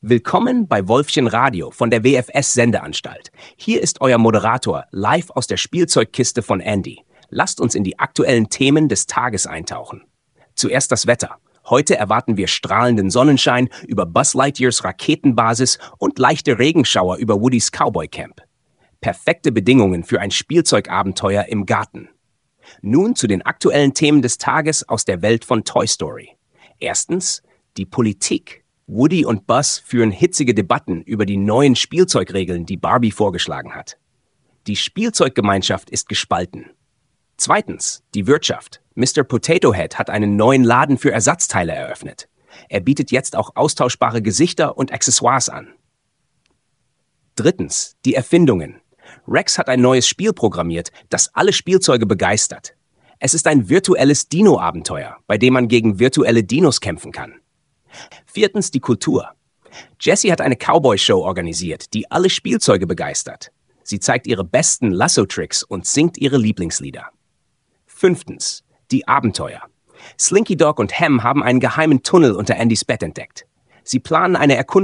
Willkommen bei Wolfchen Radio von der WFS Sendeanstalt. Hier ist euer Moderator live aus der Spielzeugkiste von Andy. Lasst uns in die aktuellen Themen des Tages eintauchen. Zuerst das Wetter. Heute erwarten wir strahlenden Sonnenschein über Buzz Lightyears Raketenbasis und leichte Regenschauer über Woodys Cowboy Camp. Perfekte Bedingungen für ein Spielzeugabenteuer im Garten. Nun zu den aktuellen Themen des Tages aus der Welt von Toy Story. Erstens, die Politik. Woody und Buzz führen hitzige Debatten über die neuen Spielzeugregeln, die Barbie vorgeschlagen hat. Die Spielzeuggemeinschaft ist gespalten. Zweitens, die Wirtschaft. Mr. Potato Head hat einen neuen Laden für Ersatzteile eröffnet. Er bietet jetzt auch austauschbare Gesichter und Accessoires an. Drittens, die Erfindungen. Rex hat ein neues Spiel programmiert, das alle Spielzeuge begeistert. Es ist ein virtuelles Dino-Abenteuer, bei dem man gegen virtuelle Dinos kämpfen kann. Viertens, die Kultur. Jessie hat eine Cowboy-Show organisiert, die alle Spielzeuge begeistert. Sie zeigt ihre besten Lasso-Tricks und singt ihre Lieblingslieder. Fünftens, die Abenteuer. Slinky Dog und Ham haben einen geheimen Tunnel unter Andys Bett entdeckt. Sie planen eine Erkundung